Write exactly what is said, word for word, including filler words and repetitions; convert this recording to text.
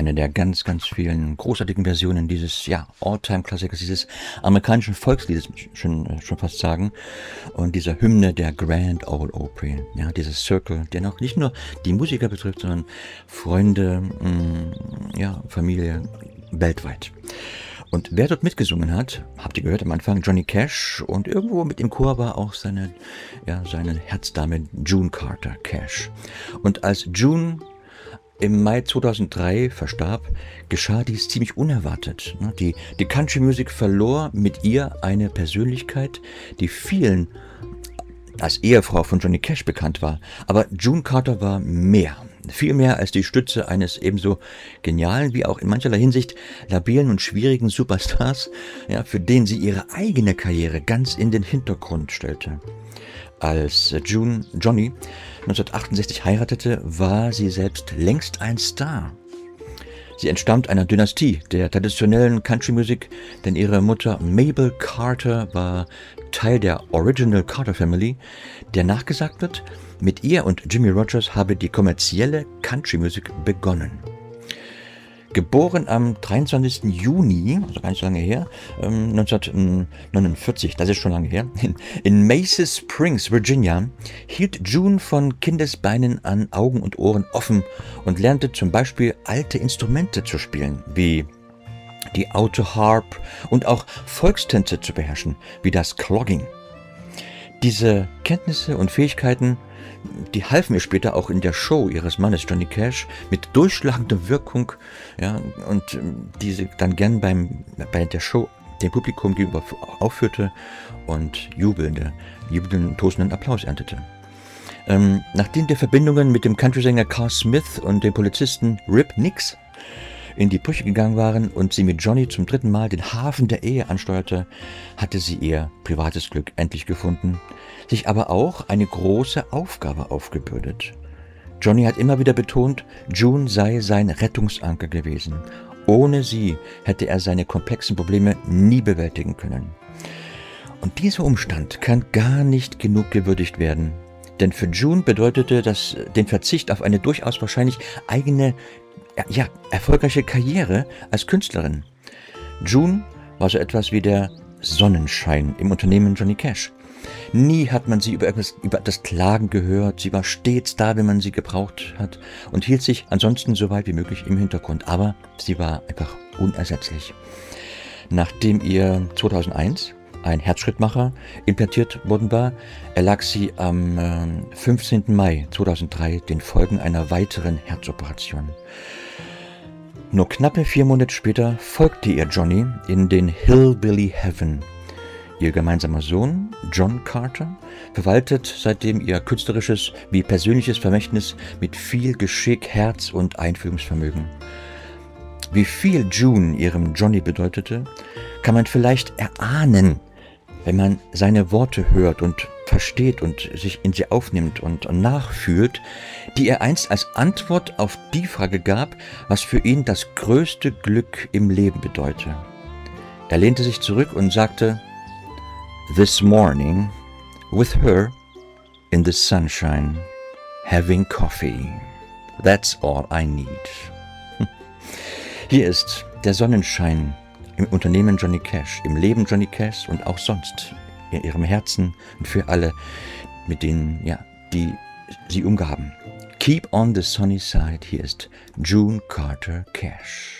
Eine der ganz, ganz vielen großartigen Versionen dieses, ja, All-Time-Klassikers, dieses amerikanischen Volksliedes, schon, äh, schon fast sagen. Und dieser Hymne der Grand Ole Opry, ja, dieses Circle, der noch nicht nur die Musiker betrifft, sondern Freunde, mh, ja, Familie, weltweit. Und wer dort mitgesungen hat, habt ihr gehört am Anfang, Johnny Cash, und irgendwo mit im Chor war auch seine, ja, seine Herzdame June Carter Cash. Und als June im Mai zweitausenddrei verstarb, geschah dies ziemlich unerwartet. Die, die Country-Musik verlor mit ihr eine Persönlichkeit, die vielen als Ehefrau von Johnny Cash bekannt war. Aber June Carter war mehr. Viel mehr als die Stütze eines ebenso genialen wie auch in mancherlei Hinsicht labilen und schwierigen Superstars, ja, für den sie ihre eigene Karriere ganz in den Hintergrund stellte. Als June Johnny neunzehnhundertachtundsechzig heiratete, war sie selbst längst ein Star. Sie entstammt einer Dynastie der traditionellen Country-Musik, denn ihre Mutter Mabel Carter war Teil der Original Carter Family, der nachgesagt wird, mit ihr und Jimmy Rogers habe die kommerzielle Country-Musik begonnen. Geboren am dreiundzwanzigsten Juni, also gar nicht so lange her, ähm, neunzehnhundertneunundvierzig, das ist schon lange her, in, in Mesa Springs, Virginia, hielt June von Kindesbeinen an Augen und Ohren offen und lernte zum Beispiel alte Instrumente zu spielen, wie die Autoharp und auch Volkstänze zu beherrschen, wie das Clogging. Diese Kenntnisse und Fähigkeiten, die halfen ihr später auch in der Show ihres Mannes Johnny Cash mit durchschlagender Wirkung, ja, und die sie dann gern beim, bei der Show dem Publikum gegenüber aufführte und jubelnde, jubelnden, tosenden Applaus erntete. Ähm, nachdem die Verbindungen mit dem Country-Sänger Carl Smith und dem Polizisten Rip Nix in die Brüche gegangen waren und sie mit Johnny zum dritten Mal den Hafen der Ehe ansteuerte, hatte sie ihr privates Glück endlich gefunden, sich aber auch eine große Aufgabe aufgebürdet. Johnny hat immer wieder betont, June sei sein Rettungsanker gewesen. Ohne sie hätte er seine komplexen Probleme nie bewältigen können. Und dieser Umstand kann gar nicht genug gewürdigt werden. Denn für June bedeutete das den Verzicht auf eine durchaus wahrscheinlich eigene, ja, erfolgreiche Karriere als Künstlerin. June war so etwas wie der Sonnenschein im Unternehmen Johnny Cash. Nie hat man sie über etwas, über das Klagen gehört, sie war stets da, wenn man sie gebraucht hat und hielt sich ansonsten so weit wie möglich im Hintergrund, aber sie war einfach unersetzlich. Nachdem ihr zweitausendeins ein Herzschrittmacher implantiert worden war, erlag sie am äh, fünfzehnten Mai zweitausenddrei den Folgen einer weiteren Herzoperation. Nur knappe vier Monate später folgte ihr Johnny in den Hillbilly Heaven. Ihr gemeinsamer Sohn, John Carter, verwaltet seitdem ihr künstlerisches wie persönliches Vermächtnis mit viel Geschick, Herz und Einfühlungsvermögen. Wie viel June ihrem Johnny bedeutete, kann man vielleicht erahnen, wenn man seine Worte hört und versteht und sich in sie aufnimmt und nachfühlt, die er einst als Antwort auf die Frage gab, was für ihn das größte Glück im Leben bedeute. Er lehnte sich zurück und sagte, "This morning, with her, in the sunshine, having coffee. That's all I need." Hier ist der Sonnenschein im Unternehmen Johnny Cash, im Leben Johnny Cash und auch sonst in ihrem Herzen und für alle, mit denen, ja, die sie umgaben. Keep on the sunny side. Hier ist June Carter Cash.